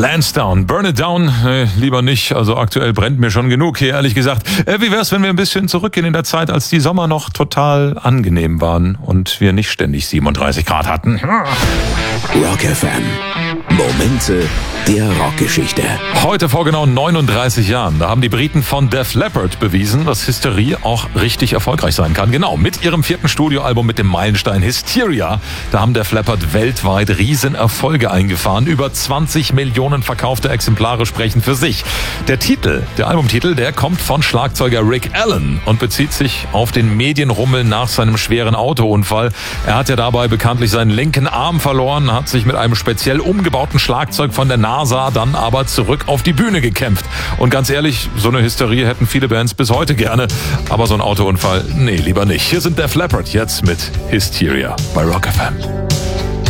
Lansdowne, Burn It Down, lieber nicht, also aktuell brennt mir schon genug hier, ehrlich gesagt. Wie wär's, wenn wir ein bisschen zurückgehen in der Zeit, als die Sommer noch total angenehm waren und wir nicht ständig 37 Grad hatten? Rock FM. Momente der Rockgeschichte. Heute vor genau 39 Jahren, da haben die Briten von Def Leppard bewiesen, dass Hysterie auch richtig erfolgreich sein kann. Genau, mit ihrem 4. Studioalbum mit dem Meilenstein Hysteria, da haben Def Leppard weltweit Riesenerfolge eingefahren. Über 20 Millionen verkaufte Exemplare sprechen für sich. Der Albumtitel, der kommt von Schlagzeuger Rick Allen und bezieht sich auf den Medienrummel nach seinem schweren Autounfall. Er hat ja dabei bekanntlich seinen linken Arm verloren, hat sich mit einem speziell umgebauten Schlagzeug von der NASA dann aber zurück auf die Bühne gekämpft. Und ganz ehrlich, so eine Hysterie hätten viele Bands bis heute gerne. Aber so ein Autounfall, nee, lieber nicht. Hier sind Def Leppard jetzt mit Hysteria bei Rock FM.